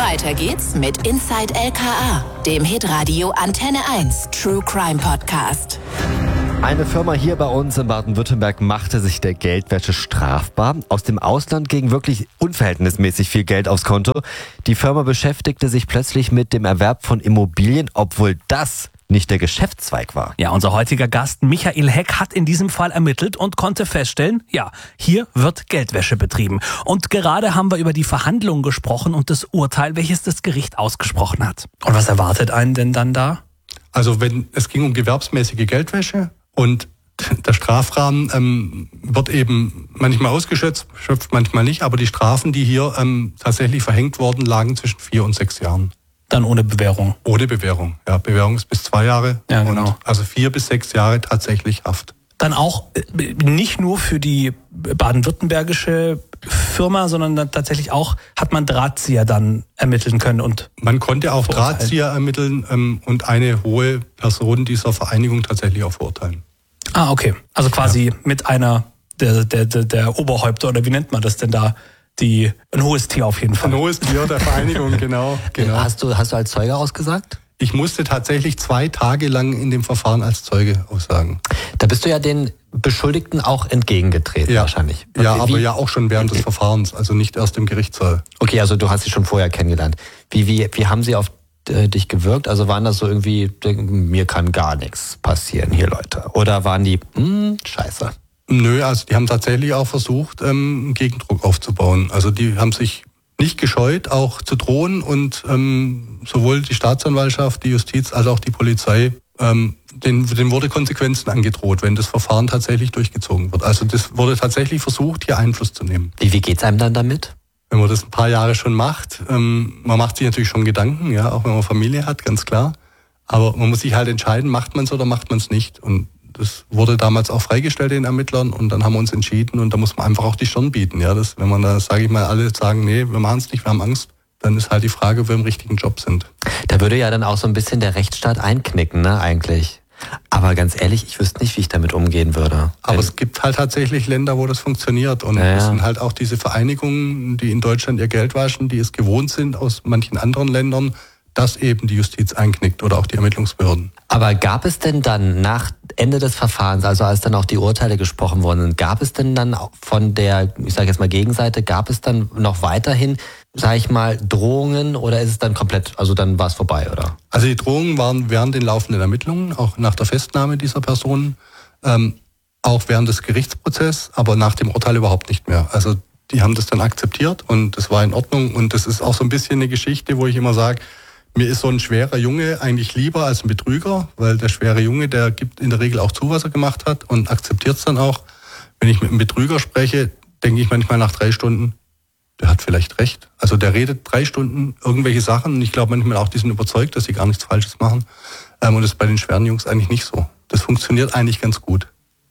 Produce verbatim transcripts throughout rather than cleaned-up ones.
Weiter geht's mit Inside L K A, dem Hitradio Antenne eins True Crime Podcast. Eine Firma hier bei uns in Baden-Württemberg machte sich der Geldwäsche strafbar. Aus dem Ausland ging wirklich unverhältnismäßig viel Geld aufs Konto. Die Firma beschäftigte sich plötzlich mit dem Erwerb von Immobilien, obwohl das nicht der Geschäftszweig war. Ja, unser heutiger Gast Michael Heck hat in diesem Fall ermittelt und konnte feststellen, ja, hier wird Geldwäsche betrieben. Und gerade haben wir über die Verhandlungen gesprochen und das Urteil, welches das Gericht ausgesprochen hat. Und was erwartet einen denn dann da? Also wenn es ging um gewerbsmäßige Geldwäsche und der Strafrahmen ähm, wird eben manchmal ausgeschöpft, schöpft manchmal nicht, aber die Strafen, die hier ähm, tatsächlich verhängt wurden, lagen zwischen vier und sechs Jahren. Dann ohne Bewährung? Ohne Bewährung, ja. Bewährung ist bis zwei Jahre. Ja, genau. Und also vier bis sechs Jahre tatsächlich Haft. Dann auch äh, nicht nur für die baden-württembergische Firma, sondern dann tatsächlich auch hat man Drahtzieher dann ermitteln können und man konnte auch verurteilen. Drahtzieher ermitteln ähm, und eine hohe Person dieser Vereinigung tatsächlich auch verurteilen. Ah, okay. Also quasi ja. mit einer der, der, der, der Oberhäupter, oder wie nennt man das denn da? Die, ein hohes Tier auf jeden Fall. Ein hohes Tier der Vereinigung, genau. genau. Hast du, hast du als Zeuge ausgesagt? Ich musste tatsächlich zwei Tage lang in dem Verfahren als Zeuge aussagen. Da bist du ja den Beschuldigten auch entgegengetreten ja. wahrscheinlich. Ja, wie, aber ja auch schon während des Verfahrens, also nicht erst im Gerichtssaal. Okay, also du hast sie schon vorher kennengelernt. Wie, wie, wie haben sie auf äh, dich gewirkt? Also waren das so irgendwie, mir kann gar nichts passieren hier, Leute? Oder waren die, hm, scheiße? Nö, also die haben tatsächlich auch versucht, ähm, einen Gegendruck aufzubauen. Also die haben sich nicht gescheut, auch zu drohen und ähm, sowohl die Staatsanwaltschaft, die Justiz als auch die Polizei, ähm, denen, denen wurde Konsequenzen angedroht, wenn das Verfahren tatsächlich durchgezogen wird. Also das wurde tatsächlich versucht, hier Einfluss zu nehmen. Wie, wie geht's einem dann damit? Wenn man das ein paar Jahre schon macht, ähm, man macht sich natürlich schon Gedanken, ja, auch wenn man Familie hat, ganz klar. Aber man muss sich halt entscheiden, macht man es oder macht man es nicht. Und das wurde damals auch freigestellt den Ermittlern und dann haben wir uns entschieden und da muss man einfach auch die Stirn bieten. Ja, das, wenn man da, sage ich mal, alle sagen, nee, wir machen es nicht, wir haben Angst, dann ist halt die Frage, ob wir im richtigen Job sind. Da würde ja dann auch so ein bisschen der Rechtsstaat einknicken, ne, eigentlich. Aber ganz ehrlich, ich wüsste nicht, wie ich damit umgehen würde. Aber es gibt halt tatsächlich Länder, wo das funktioniert und ja, es ja. sind halt auch diese Vereinigungen, die in Deutschland ihr Geld waschen, die es gewohnt sind aus manchen anderen Ländern, dass eben die Justiz einknickt oder auch die Ermittlungsbehörden. Aber gab es denn dann nach Ende des Verfahrens, also als dann auch die Urteile gesprochen worden sind, gab es denn dann von der, ich sage jetzt mal Gegenseite, gab es dann noch weiterhin, sage ich mal, Drohungen oder ist es dann komplett, also dann war es vorbei, oder? Also die Drohungen waren während den laufenden Ermittlungen, auch nach der Festnahme dieser Personen, ähm, auch während des Gerichtsprozesses, aber nach dem Urteil überhaupt nicht mehr. Also die haben das dann akzeptiert und das war in Ordnung und das ist auch so ein bisschen eine Geschichte, wo ich immer sage, mir ist so ein schwerer Junge eigentlich lieber als ein Betrüger, weil der schwere Junge, der gibt in der Regel auch zu, was er gemacht hat und akzeptiert es dann auch. Wenn ich mit einem Betrüger spreche, denke ich manchmal nach drei Stunden, der hat vielleicht recht. Also der redet drei Stunden irgendwelche Sachen und ich glaube manchmal auch, die sind überzeugt, dass sie gar nichts Falsches machen. Und das ist bei den schweren Jungs eigentlich nicht so. Das funktioniert eigentlich ganz gut.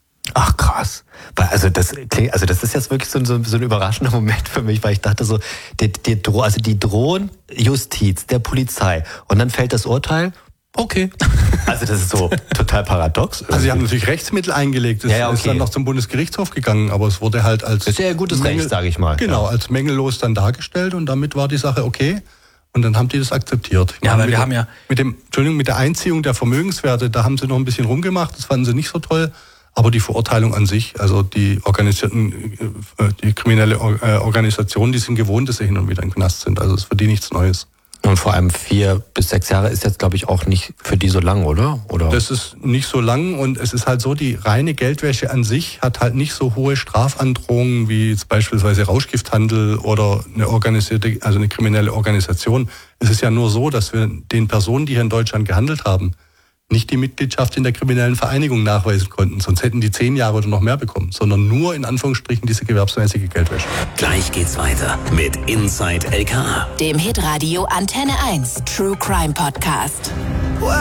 Ach krass. Also das klingt, also das ist jetzt wirklich so ein, so ein überraschender Moment für mich, weil ich dachte so, die, die, also die drohen Justiz, der Polizei und dann fällt das Urteil, okay. Also das ist so total paradox. Also sie haben natürlich Rechtsmittel eingelegt, das ja, ja, okay. ist dann noch zum Bundesgerichtshof gegangen, aber es wurde halt als... Das ist ja ein gutes Mängel, Recht, sage ich mal. Genau, ja. als mängellos dann dargestellt und damit war die Sache okay. Und dann haben die das akzeptiert. Ja, aber wir der, haben ja... Mit dem, Entschuldigung, mit der Einziehung der Vermögenswerte, da haben sie noch ein bisschen rumgemacht, das fanden sie nicht so toll. Aber die Verurteilung an sich, also die organisierten, die kriminelle Organisationen, die sind gewohnt, dass sie hin und wieder im Knast sind. Also es ist für die nichts Neues. Und vor allem vier bis sechs Jahre ist jetzt, glaube ich, auch nicht für die so lang, oder? oder? Das ist nicht so lang und es ist halt so, die reine Geldwäsche an sich hat halt nicht so hohe Strafandrohungen wie jetzt beispielsweise Rauschgifthandel oder eine organisierte, also eine kriminelle Organisation. Es ist ja nur so, dass wir den Personen, die hier in Deutschland gehandelt haben, nicht die Mitgliedschaft in der kriminellen Vereinigung nachweisen konnten, sonst hätten die zehn Jahre oder noch mehr bekommen, sondern nur in Anführungsstrichen diese gewerbsmäßige Geldwäsche. Gleich geht's weiter mit Inside L K A, dem Hitradio Antenne eins True Crime Podcast.